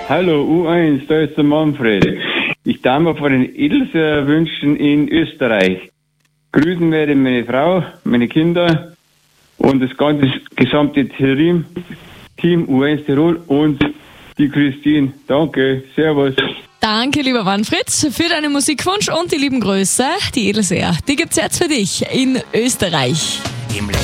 Hallo U1, da ist der Manfred. Ich darf mir von den Edelseer wünschen in Österreich. Grüßen werde meine Frau, meine Kinder und das ganze gesamte Team U1 Tirol und die Christine. Danke, servus. Danke, lieber Manfred, für deinen Musikwunsch und die lieben Grüße. Die Edelseer, die gibt's jetzt für dich in Österreich. Im